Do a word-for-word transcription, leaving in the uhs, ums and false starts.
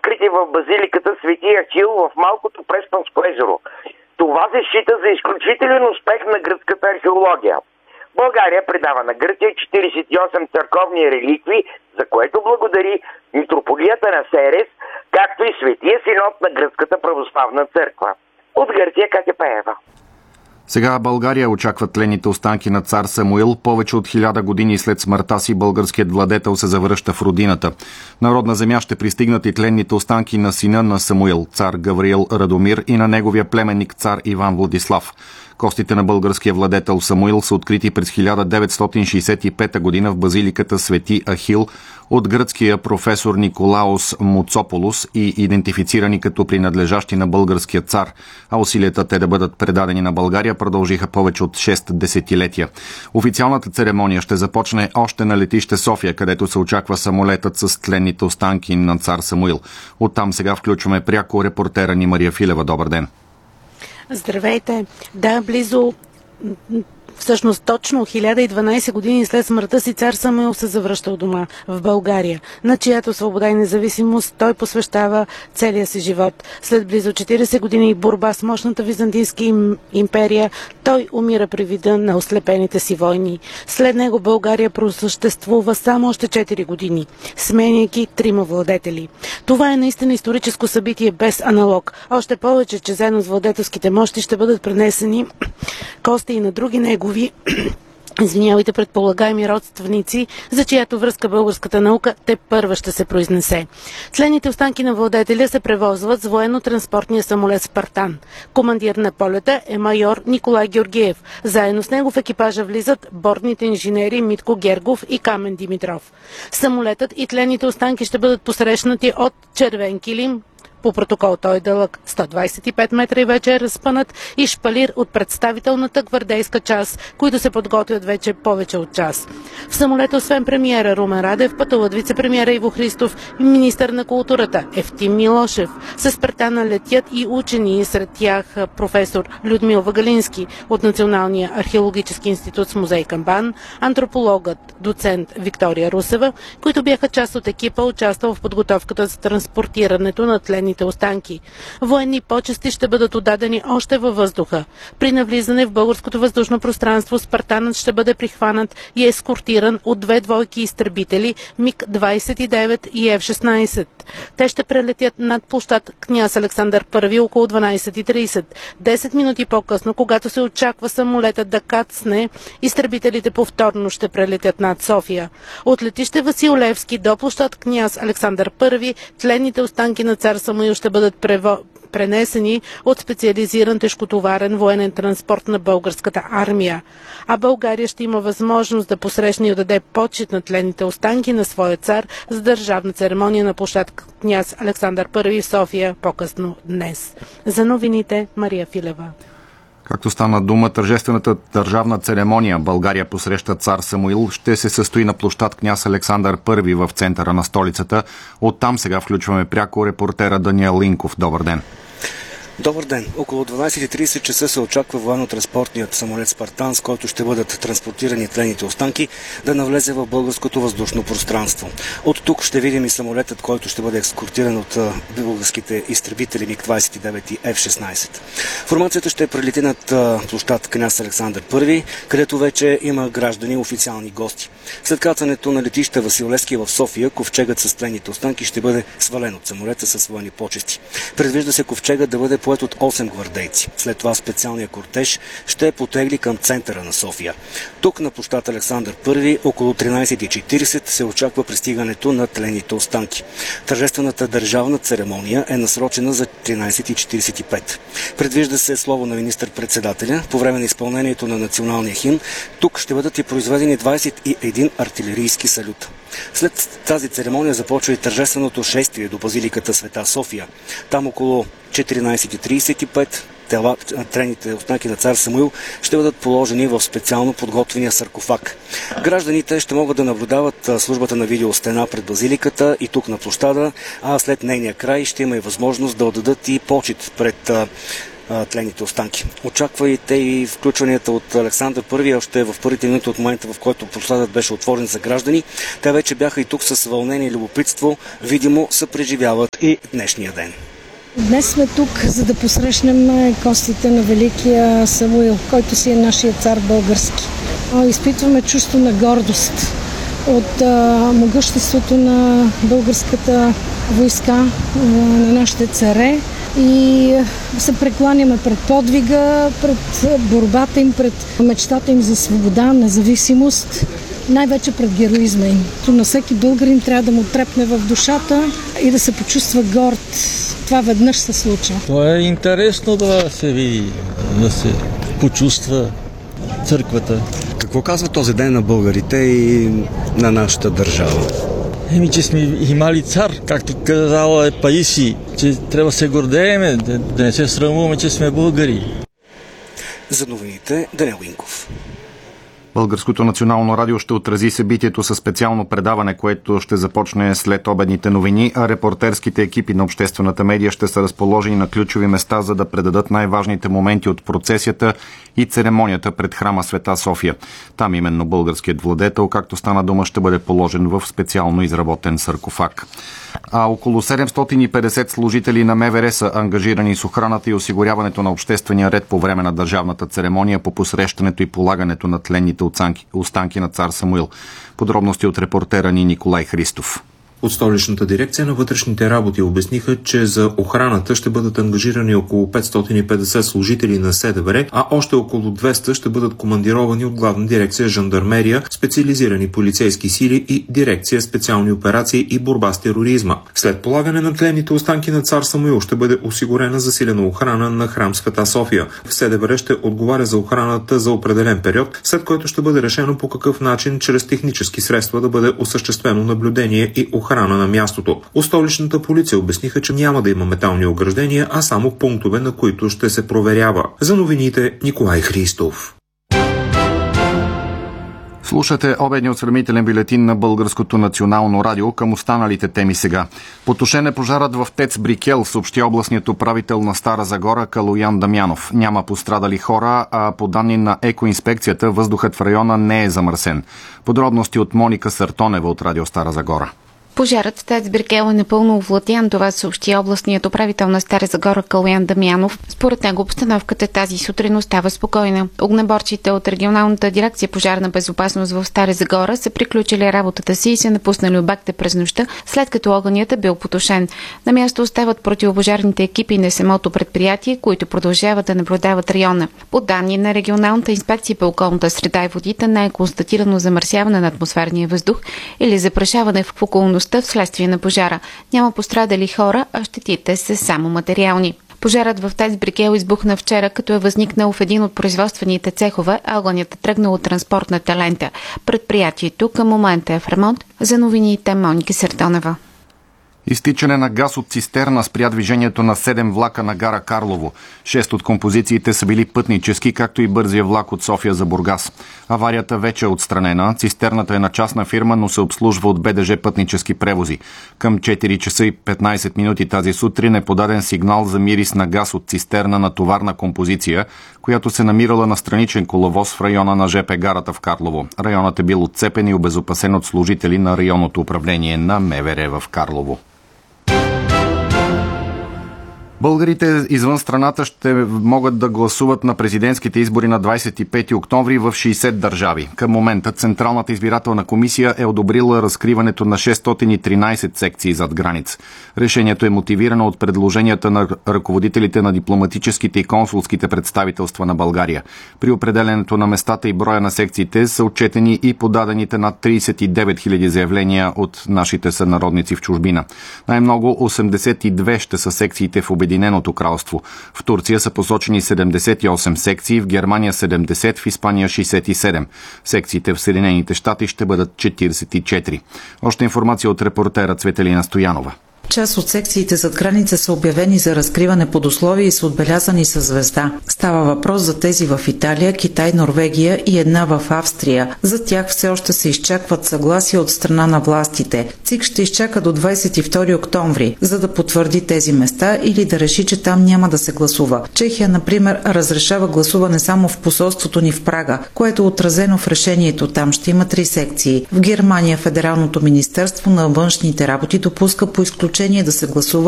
открити в базиликата Свети Ахил в малкото Преспанско езеро. Това се счита за изключителен успех на гръцката археология. България предава на Гърция четиридесет и осем църковни реликви, за което благодари митрополията на Серес, както и Светия синод на Гръцката православна църква. От Гърция Катя Пеева. Сега България очаква тленните останки на цар Самуил. Повече от хиляда години след смъртта си българският владетел се завръща в родината. На родна земя ще пристигнат и тленните останки на сина на Самуил, цар Гавриел Радомир, и на неговия племенник цар Иван Владислав. Костите на българския владетел Самуил са открити през хиляда деветстотин шейсет и пета година в базиликата Свети Ахил от гръцкия професор Николаос Муцополос и идентифицирани като принадлежащи на българския цар, а усилията те да бъдат предадени на България продължиха повече от шест десетилетия. Официалната церемония ще започне още на летище София, където се очаква самолетът с тленните останки на цар Самуил. Оттам сега включваме пряко репортера ни Мария Филева. Добър ден! Здравейте! Да, близо, всъщност точно хиляда и дванадесет години след смъртта си цар Самуил се завръща у дома в България, на чиято свобода и независимост той посвещава целия си живот. След близо четиридесет години борба с мощната византийска империя, той умира при вида на ослепените си войни. След него България просъществува само още четири години, сменяйки трима владетели. Това е наистина историческо събитие без аналог. Още повече, че заедно с владетелските мощи ще бъдат пренесени кости и на други негови извинявайте, предполагаеми родственици, за чиято връзка българската наука те първа ще се произнесе. Тленните останки на владетеля се превозват с военно-транспортния самолет Спартан. Командир на полета е майор Николай Георгиев. Заедно с него в екипажа влизат бортните инженери Митко Гергов и Камен Димитров. Самолетът и тленните останки ще бъдат посрещнати от червен килим. По протокол той е дълъг сто двадесет и пет метра и вече е разпънат и шпалир от представителната гвардейска част, които се подготвят вече повече от час. В самолета освен премиера Румен Радев пътуват вице-премиера Иво Христов и министър на културата Евтим Милошев. С Спартана летят и учени, сред тях професор Людмил Вагалински от Националния археологически институт с музей Камбан, антропологът доцент Виктория Русева, които бяха част от екипа, участвал в подготовката за транспортирането на тленните останки. Военни почести ще бъдат отдадени още във въздуха. При навлизане в българското въздушно пространство Спартанът ще бъде прихванат и ескортиран от две двойки изтребители Миг двадесет и девет и Еф шестнадесет. Те ще прелетят над площад Княз Александър Първи около дванадесет и тридесет. десет минути по-късно, когато се очаква самолетът да кацне, изтребителите повторно ще прелетят над София. От летище Васил Левски до площад Княз Александър Първи тленните останки на цар Самуил ще бъдат прево... пренесени от специализиран тежкотоварен военен транспорт на българската армия. А България ще има възможност да посрещне и отдаде почет на тленните останки на своя цар с държавна церемония на площад Княз Александър Първи в София по-късно днес. За новините Мария Филева. Както стана дума, тържествената държавна церемония България посреща цар Самуил ще се състои на площад Княз Александър Първи в центъра на столицата. Оттам сега включваме пряко репортера Даниел Линков. Добър ден! Добър ден! Около дванадесет и тридесет часа се очаква военно-транспортният самолет Спартан, с който ще бъдат транспортирани тленните останки, да навлезе в българското въздушно пространство. От тук ще видим и самолетът, който ще бъде ескортиран от българските изтребители Миг двадесет и девет и Еф шестнадесет. Формацията ще прелети над площад Княз Александър Първи, където вече има граждани и официални гости. След кацането на летище Васил Левски в София, ковчегът с тленните останки ще бъде свален от самолета с военни почести. Предвижда се ковчегът да бъде поет от осем гвардейци. След това специалният кортеж ще потегли към центъра на София. Тук на площад Александър Първи около тринадесет и четиридесет се очаква пристигането на тленните останки. Тържествената държавна церемония е насрочена за тринадесет и четиридесет и пет. Предвижда се слово на министър-председателя по време на изпълнението на националния химн. Тук ще бъдат и произведени двадесет и един артилерийски салюта. След тази церемония започва и тържественото шествие до базиликата Света София. Там около четиринадесет и тридесет и пет тела, тленните останки на цар Самуил ще бъдат положени в специално подготвения саркофаг. Гражданите ще могат да наблюдават службата на видеостена пред базиликата и тук на площада, а след нейния край ще има и възможност да отдадат и почет пред а, тленните останки. Очаквайте и включванията от Александър Първи, още в първите минути от момента, в който площадът беше отворен за граждани. Те вече бяха и тук с вълнение и любопитство. Видимо се преживяват и днешния ден. Днес сме тук, за да посрещнем костите на великия Самуил, който си е нашия цар български. Изпитваме чувство на гордост от а, могъществото на българската войска, а, на нашите царе и се прекланяме пред подвига, пред борбата им, пред мечтата им за свобода, независимост, най-вече пред героизма им. То на всеки българин трябва да му трепне в душата и да се почувства горд. Това веднъж се случва. Това е интересно да се види, да се почувства църквата. Какво казва този ден на българите и на нашата държава? Еми, че сме имали цар, както казала е Паиси, че трябва да се гордееме, да, да не се срамуваме, че сме българи. За новините Даниел Инков. Българското национално радио ще отрази събитието със специално предаване, което ще започне след обедните новини, а репортерските екипи на обществената медия ще са разположени на ключови места, за да предадат най-важните моменти от процесията и церемонията пред храма Света София. Там именно българският владетел, както стана дума, ще бъде положен в специално изработен саркофаг. А около седемстотин и петдесет служители на МВР са ангажирани с охраната и осигуряването на обществения ред по време на държавната церемония по посрещането и полагането на тленните останки на цар Самуил. Подробности от репортера ни Николай Христов. От Столичната дирекция на вътрешните работи обясниха, че за охраната ще бъдат ангажирани около петстотин и петдесет служители на СДВР, а още около двеста ще бъдат командировани от Главна дирекция Жандармерия, специализирани полицейски сили и дирекция специални операции и борба с тероризма. След полагане на тленните останки на цар Самуил ще бъде осигурена засилена охрана на храм Света София. В СДВР ще отговаря за охраната за определен период, след който ще бъде решено по какъв начин чрез технически средства да бъде осъществено наблюдение и охрана охрана на мястото. От Столичната полиция обясниха, че няма да има метални ограждения, а само пунктове, на които ще се проверява. За новините Николай Христов. Слушате обедния осведомителен бюлетин на Българското национално радио. Към останалите теми сега. Потушен е пожарът в ТЕЦ Брикел, съобщи областният управител на Стара Загора Калоян Дамянов. Няма пострадали хора, а по данни на екоинспекцията въздухът в района не е замърсен. Подробности от Моника Сартонева от Радио Стара Загора. Пожарът в ТЕЦ Брикел е напълно овладян, това съобщи областният управител на Стара Загора Калоян Дамянов. Според него обстановката тази сутрин остава спокойна. Огнеборците от регионалната дирекция пожарна безопасност в Стара Загора са приключили работата си и са напуснали обекта през нощта, след като огънят е бил потушен. На място остават противопожарните екипи на самото предприятие, които продължават да наблюдават района. По данни на регионалната инспекция по околната среда и водите не е констатирано замърсяване на атмосферния въздух или запрашаване в околността вследствие на пожара. Няма пострадали хора, а щетите са само материални. Пожарът в ТЕЦ Брикел избухна вчера, като е възникнал в един от производствените цехове, а огънят е тръгнал от транспортната лента. Предприятието към момента е в ремонт. За новините Моника Сартонева. Изтичане на газ от цистерна спря движението на седем влака на гара Карлово. Шест от композициите са били пътнически, както и бързия влак от София за Бургас. Аварията вече е отстранена. Цистерната е на частна фирма, но се обслужва от БДЖ пътнически превози. Към четири часа и петнайсет минути тази сутрин е подаден сигнал за мирис на газ от цистерна на товарна композиция, която се намирала на страничен коловоз в района на ЖП гарата в Карлово. Районът е бил отцепен и обезопасен от служители на районното управление на МВР в Карлово. Българите извън страната ще могат да гласуват на президентските избори на двайсет и пети октомври в шейсет държави. Към момента Централната избирателна комисия е одобрила разкриването на шестстотин и тринайсет секции зад граница. Решението е мотивирано от предложенията на ръководителите на дипломатическите и консулските представителства на България. При определенето на местата и броя на секциите са отчетени и подадените над трийсет и девет хиляди заявления от нашите сънародници в чужбина. Най-много осемдесет и две ще са секциите в Обединеното кралство. В Турция са посочени седемдесет и осем секции, в Германия седемдесет, в Испания шейсет и седем. Секциите в Съединените щати ще бъдат четирийсет и четири. Още информация от репортера Цветелина Стоянова. Част от секциите зад граница са обявени за разкриване под условия и са отбелязани със звезда. Става въпрос за тези в Италия, Китай, Норвегия и една в Австрия. За тях все още се изчакват съгласие от страна на властите. ЦИК ще изчака до двадесет и втори октомври, за да потвърди тези места или да реши, че там няма да се гласува. Чехия, например, разрешава гласуване само в посолството ни в Прага, което е отразено в решението. Там ще има три секции. В Германия Федералното министерство на външните работи допуска по изключение да се гласува